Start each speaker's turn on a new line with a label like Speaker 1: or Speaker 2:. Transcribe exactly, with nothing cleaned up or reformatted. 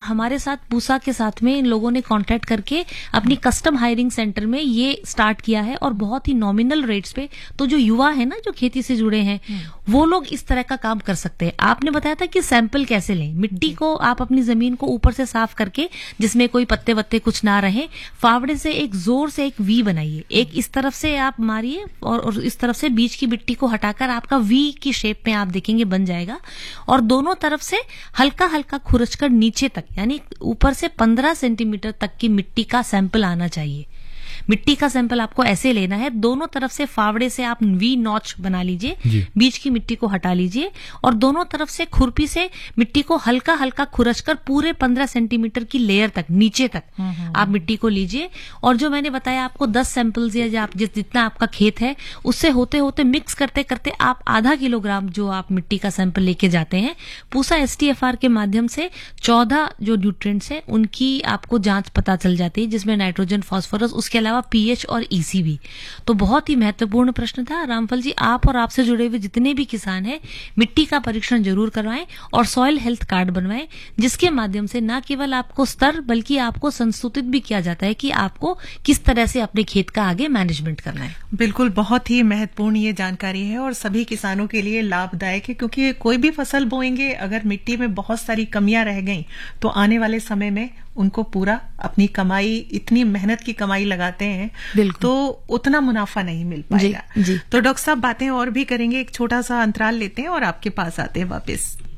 Speaker 1: हमारे साथ पूसा के साथ में इन लोगों ने कांटेक्ट करके अपनी कस्टम हायरिंग सेंटर में ये स्टार्ट किया है और बहुत ही नॉमिनल रेट्स पे, तो जो युवा है ना जो खेती से जुड़े हैं वो लोग इस तरह का काम कर सकते हैं। आपने बताया था कि सैंपल कैसे लें, मिट्टी को आप अपनी जमीन को ऊपर से साफ करके जिसमें कोई पत्ते वत्ते कुछ ना रहे, फावड़े से एक जोर से एक वी बनाइए, एक इस तरफ से आप मारिए और, और इस तरफ से बीच की मिट्टी को हटाकर आपका वी की शेप में आप देखेंगे बन जाएगा। और दोनों तरफ से हल्का हल्का खुरच कर नीचे तक, यानी ऊपर से पंद्रह सेंटीमीटर तक की मिट्टी का सैंपल आना चाहिए। मिट्टी का सैंपल आपको ऐसे लेना है, दोनों तरफ से फावड़े से आप वी नॉच बना लीजिए, बीच की मिट्टी को हटा लीजिए और दोनों तरफ से खुरपी से मिट्टी को हल्का हल्का खुरच कर पूरे पंद्रह सेंटीमीटर की लेयर तक नीचे तक आप मिट्टी को लीजिए। और जो मैंने बताया आपको दस सैंपल्स या आप जिस जितना आपका खेत है उससे होते होते मिक्स करते करते आप आधा किलोग्राम जो आप मिट्टी का सैंपल लेके जाते हैं, पूसा एसटीएफआर के माध्यम से चौदह जो न्यूट्रिएंट्स हैं उनकी आपको जांच पता चल जाती है, जिसमें नाइट्रोजन, फास्फोरस, उसके अलावा पीएच और ईसी भी। तो बहुत ही महत्वपूर्ण प्रश्न था रामफल जी। आप और आपसे जुड़े हुए जितने भी किसान हैं मिट्टी का परीक्षण जरूर करवाएं और सॉइल हेल्थ कार्ड बनवाएं, जिसके माध्यम से न केवल आपको स्तर बल्कि आपको संसूचित भी किया जाता है कि आपको किस तरह से अपने खेत का आगे मैनेजमेंट करना है।
Speaker 2: बिल्कुल, बहुत ही महत्वपूर्ण ये जानकारी है और सभी किसानों के लिए लाभदायक है, क्योंकि कोई भी फसल बोएंगे अगर मिट्टी में बहुत सारी कमियां रह गई तो आने वाले समय में उनको पूरा अपनी कमाई, इतनी मेहनत की कमाई लगाते हैं तो उतना मुनाफा नहीं मिल पाएगा।
Speaker 1: जी, जी।
Speaker 2: तो डॉक्टर साहब बातें और भी करेंगे, एक छोटा सा अंतराल लेते हैं और आपके पास आते हैं वापस।